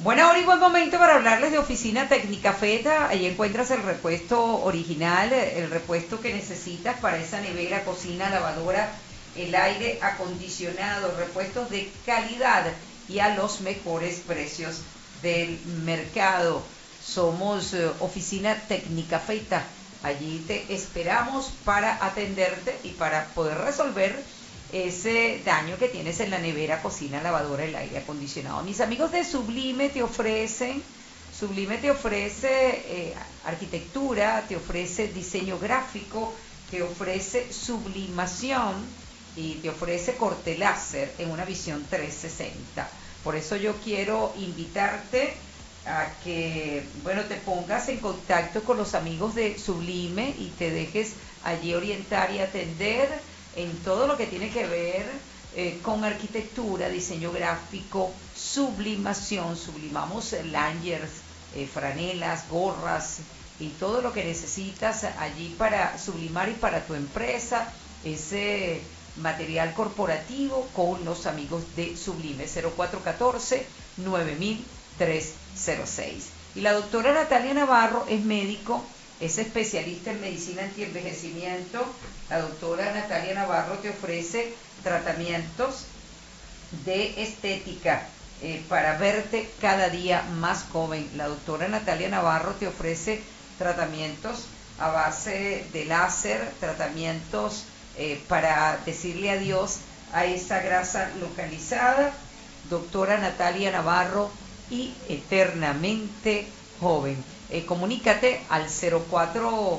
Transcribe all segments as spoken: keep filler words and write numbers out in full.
Buena hora y buen momento para hablarles de Oficina Técnica Feta. Ahí encuentras el repuesto original, el repuesto que necesitas para esa nevera, cocina, lavadora, el aire acondicionado, repuestos de calidad y a los mejores precios del mercado. Somos eh, Oficina Técnica Feta. Allí te esperamos para atenderte y para poder resolver ese daño que tienes en la nevera, cocina, lavadora, el aire acondicionado. Mis amigos de Sublime te ofrecen, Sublime te ofrece eh, arquitectura, te ofrece diseño gráfico, te ofrece sublimación y te ofrece corte láser en una visión trescientos sesenta. Por eso yo quiero invitarte a que, bueno, te pongas en contacto con los amigos de Sublime y te dejes allí orientar y atender en todo lo que tiene que ver eh, con arquitectura, diseño gráfico, sublimación. Sublimamos lanyards, eh, franelas, gorras y todo lo que necesitas allí para sublimar y para tu empresa, ese material corporativo con los amigos de Sublime. Cero cuatro uno cuatro, nueve mil trescientos seis. Y la doctora Natalia Navarro es médico, es especialista en medicina antienvejecimiento. La doctora Natalia Navarro te ofrece tratamientos de estética eh, para verte cada día más joven. La doctora Natalia Navarro te ofrece tratamientos a base de láser, tratamientos eh, para decirle adiós a esa grasa localizada. Doctora Natalia Navarro y eternamente joven. Eh, comunícate al cero cuatro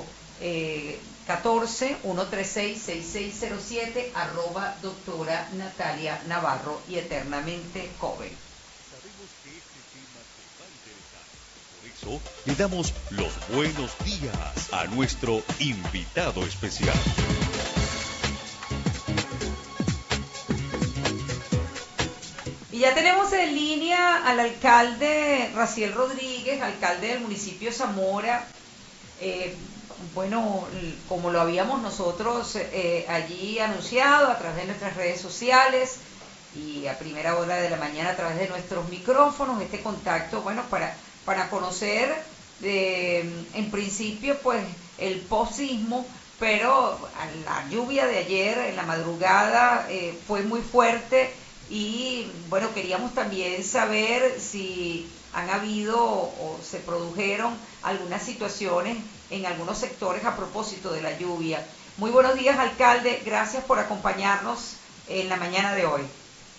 catorce, uno tres seis, seis seis cero siete, arroba doctora Natalia Navarro y eternamente joven. Sabemos que este tema te va a interesar. Por eso le damos los buenos días a nuestro invitado especial. Y ya tenemos en línea al alcalde Raciel Rodríguez, alcalde del municipio Zamora. Eh, bueno, como lo habíamos nosotros eh, allí anunciado a través de nuestras redes sociales y a primera hora de la mañana a través de nuestros micrófonos, este contacto, bueno, para, para conocer eh, en principio pues el post-sismo, pero la lluvia de ayer en la madrugada eh, fue muy fuerte. Y bueno, queríamos también saber si han habido o se produjeron algunas situaciones en algunos sectores a propósito de la lluvia. Muy buenos días, alcalde. Gracias por acompañarnos en la mañana de hoy.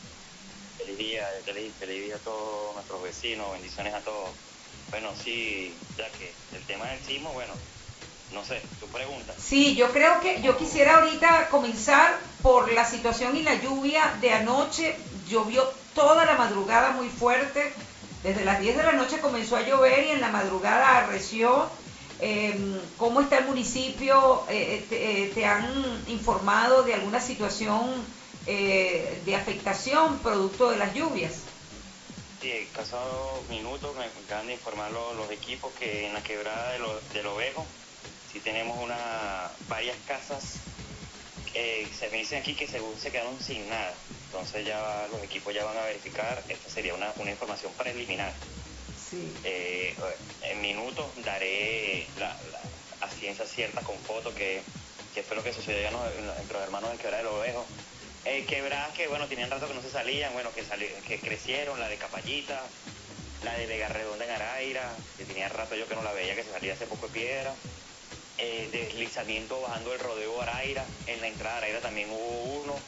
Feliz día, feliz, feliz día a todos nuestros vecinos, bendiciones a todos. Bueno, sí, ya que el tema del sismo, bueno, no sé, tu pregunta. Sí, yo creo que yo quisiera ahorita comenzar por la situación y la lluvia de anoche. Llovió toda la madrugada muy fuerte. Desde las diez de la noche comenzó a llover y en la madrugada arreció. Eh, ¿Cómo está el municipio? Eh, te, eh, ¿Te han informado de alguna situación eh, de afectación producto de las lluvias? Sí, en escasos minutos me acaban de informar los, los equipos que en la quebrada de lo, del Ovejo sí tenemos una, varias casas, eh, se me dicen aquí que según se quedaron sin nada, entonces ya los equipos ya van a verificar, esta sería una, una información preliminar. Sí. Eh, en minutos daré la, la, a ciencia cierta con fotos que, que fue lo que sucedió entre los hermanos de Quebrada del Ovejo. Eh, quebradas que bueno, tenían rato que no se salían, bueno, que, sali, que crecieron, la de Capallita, la de Vega Redonda en Araira, que tenía rato yo que no la veía, que se salía hace poco de piedra. Eh, deslizamiento bajando el rodeo Araira, en la entrada de Araira también hubo uno,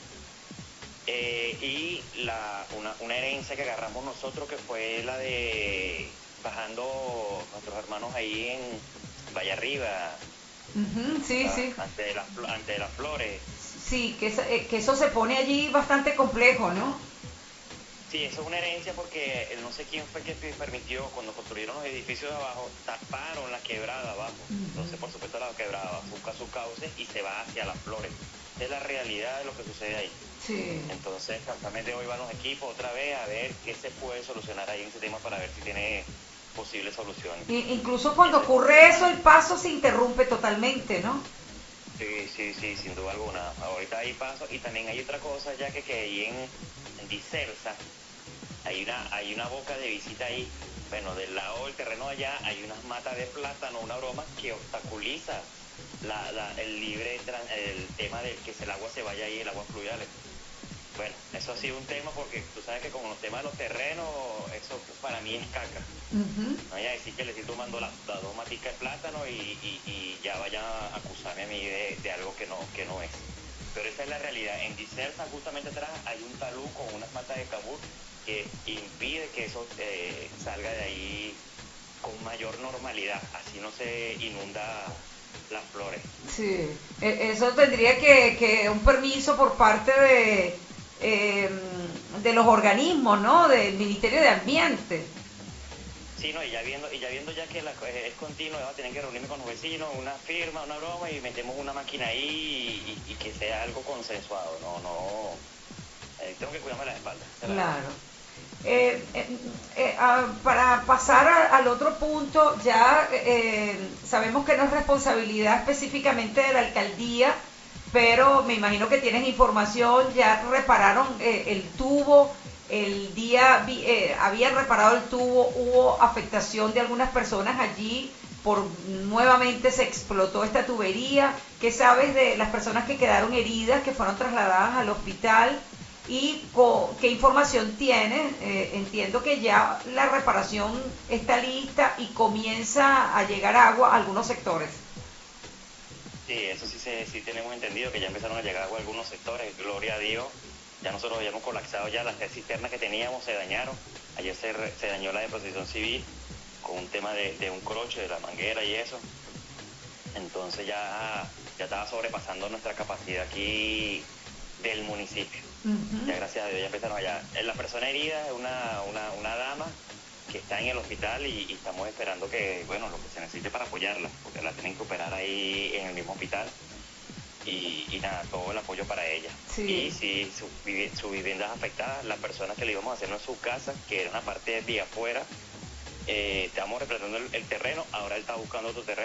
eh, y la, una, una herencia que agarramos nosotros que fue la de bajando nuestros hermanos ahí en Valle Arriba, uh-huh, sí, a, sí. ante, de las, ante de las flores. Sí, que, eh, que eso se pone allí bastante complejo, ¿no? Sí, eso es una herencia porque eh, no sé quién fue que permitió, cuando construyeron los edificios de abajo, taparon la quebrada abajo. Entonces, por supuesto, la quebrada busca sus cauces y se va hacia las flores. Esa es la realidad de lo que sucede ahí. Sí. Entonces, exactamente hoy van los equipos otra vez a ver qué se puede solucionar ahí en ese tema para ver si tiene posibles soluciones. Y, incluso cuando ocurre eso, el paso se interrumpe totalmente, ¿no? Sí, sí, sí, sin duda alguna. Ahorita hay paso y también hay otra cosa ya que, que ahí en, en Dicersa, hay una, hay una boca de visita ahí. Bueno, del lado del terreno allá hay unas matas de plátano, una broma que obstaculiza la, la, el libre, el tema de que el agua se vaya ahí, el agua fluvial. Bueno, eso ha sido un tema porque tú sabes que con los temas de los terrenos, eso para mí es caca. Uh-huh. No voy a decir que le estoy tomando las la dos maticas de plátano y, y, y ya vayan a acusarme a mí de, de algo que no, que no es. Pero esa es la realidad. En Dicersa, justamente atrás, hay un talud con unas matas de cabur que impide que eso eh, salga de ahí con mayor normalidad. Así no se inunda las flores. Sí, eso tendría que, que un permiso por parte de, eh, de los organismos, ¿no? Del Ministerio de Ambiente. Sí, no, y ya viendo, y ya viendo ya que la, es continuo, va a tener que reunirme con los vecinos, una firma, una broma, y metemos una máquina ahí y, y, y que sea algo consensuado, no, no, eh, tengo que cuidarme la espalda. Claro. Eh, eh, eh, ah, para pasar a, al otro punto, ya eh, sabemos que no es responsabilidad específicamente de la alcaldía, pero me imagino que tienes información, ya repararon eh, el tubo, el día eh, habían reparado el tubo, hubo afectación de algunas personas allí, por nuevamente se explotó esta tubería. ¿Qué sabes de las personas que quedaron heridas, que fueron trasladadas al hospital? ¿Y qué información tienes? Eh, entiendo que ya la reparación está lista y comienza a llegar agua a algunos sectores. Sí, eso sí, se, sí tenemos entendido, que ya empezaron a llegar agua a algunos sectores, gloria a Dios. Ya nosotros habíamos colapsado ya, las tres cisternas que teníamos se dañaron. Ayer se, se dañó la de Protección Civil con un tema de, de un croche, de la manguera y eso. Entonces ya, ya estaba sobrepasando nuestra capacidad aquí del municipio. Uh-huh. Ya gracias a Dios ya empezaron allá. La persona herida es una, una, una dama que está en el hospital y, y estamos esperando que, bueno, lo que se necesite para apoyarla, porque la tienen que operar ahí en el mismo hospital. Y, y nada, todo el apoyo para ella. Sí. Y si su, su vivienda es afectada, las personas que le íbamos a hacer en su casa, que era una parte de afuera, eh, estamos replanteando el, el terreno, ahora él está buscando otro terreno.